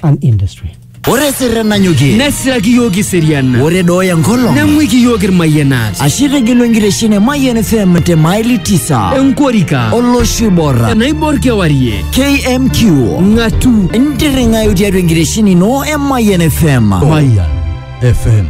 and industry. Ore serena nyuki. Nesra kiyoki seriana. Ore doya ngolo. Namwi kiyoki mayenat. Ashire gilo ngireshine Mayen FM te maili 9. Enkorika. Oloshibora. Naibor kewarie. KMQ. Ngatu. Ndiringa yutiatu ngireshini no Mayen FM. Mayen FM.